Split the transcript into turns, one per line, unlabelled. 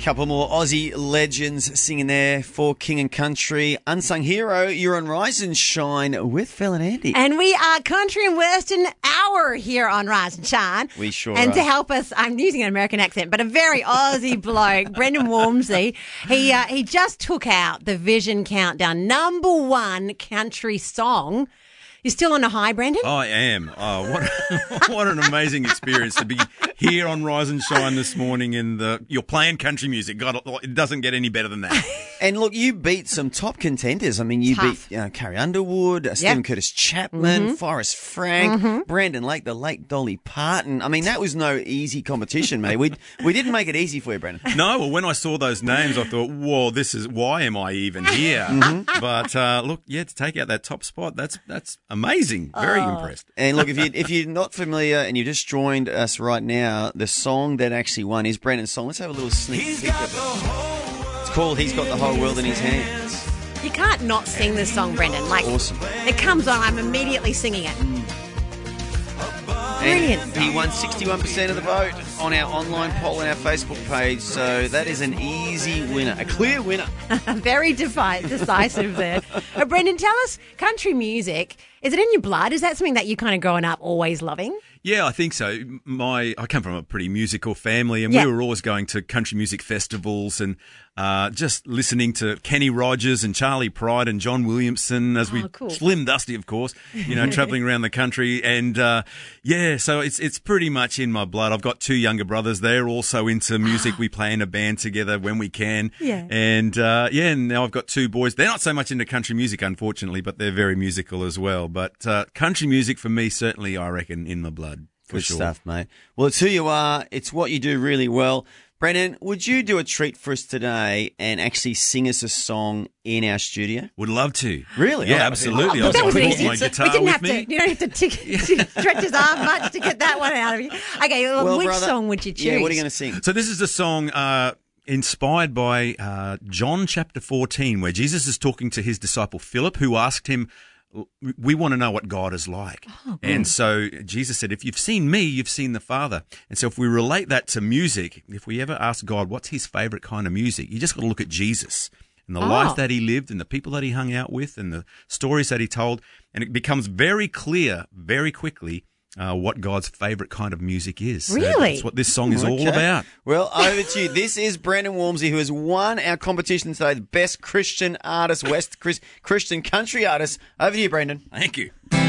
Couple more Aussie legends singing there for King and Country. Unsung Hero, you're on Rise and Shine with Phil and Andy.
And we are Country and Western Hour here on Rise and Shine.
We sure
And
are.
to help us, I'm using an American accent, but a very Aussie bloke, Brendan Walmsley. He just took out the Vision Countdown #1 country song. You're still on a high, Brendan?
I am. Oh, what an amazing experience to be here on Rise and Shine this morning you're playing country music. God, it doesn't get any better than that.
And look, you beat some top contenders. I mean, you
Tough.
beat Carrie Underwood, Stephen Curtis Chapman, Forrest Frank, Brandon Lake, the late Dolly Parton. I mean, that was no easy competition, mate. We didn't make it easy for you, Brandon.
No, well, when I saw those names, I thought, whoa, why am I even here? But look, to take out that top spot, that's amazing. Very impressed.
And look, if you're not familiar and you just joined us right now, the song that actually won is Brandon's song. Let's have a little sneak peek of it. It's called He's Got the Whole World in His Hands.
You can't not sing this song, Brendan. Like,
Awesome.
It comes on, I'm immediately singing it. Brilliant.
And he won 61% of the vote on our online poll on our Facebook page. So that is an easy winner, a clear winner.
Very decisive there. Brendan, tell us, country music, is it in your blood? Is that something that you kind of growing up always loving?
Yeah, I think so. I come from a pretty musical family, and
Yeah.
we were always going to country music festivals and just listening to Kenny Rogers and Charlie Pride and John Williamson as we
cool.
Slim Dusty, of course, traveling around the country. And so it's pretty much in my blood. I've got two younger brothers. They're also into music. We play in a band together when we can.
Yeah.
And and now I've got two boys. They're not so much into country music, unfortunately, but they're very musical as well. But country music for me, certainly, I reckon, in my blood. For
Good
sure.
stuff, mate. Well, it's who you are. It's what you do really well. Brendan, would you do a treat for us today and actually sing us a song in our studio?
Would love to.
Really?
Yeah,
Oh,
absolutely.
But
I've
that was
brought
easy.
my
We
guitar
didn't
with
have
me.
to. You don't have to stretch his arm much to get that one out of you. Okay, well, which
brother,
song would you choose?
Yeah, what are you going to sing?
So this is a song inspired by John chapter 14, where Jesus is talking to his disciple Philip, who asked him, we want to know what God is like. And so Jesus said, if you've seen me, you've seen the Father. And so if we relate that to music, if we ever ask God, what's his favorite kind of music? You just got to look at Jesus and the life that he lived and the people that he hung out with and the stories that he told. And it becomes very clear very quickly what God's favorite kind of music is. So
Really?
that's what this song is all about.
Well, over to you. This is Brandon Walmsley, who has won our competition today, the best Christian artist, Christian country artist. Over to you, Brendan.
Thank you.